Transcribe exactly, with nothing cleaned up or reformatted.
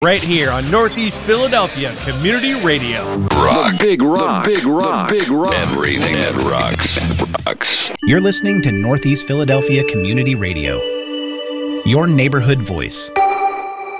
Right here on Northeast Philadelphia Community Radio. Rock. The Big Rock. The Big Rock. The Big Rock. Everything that rocks. Rocks. You're listening to Northeast Philadelphia Community Radio, your neighborhood voice.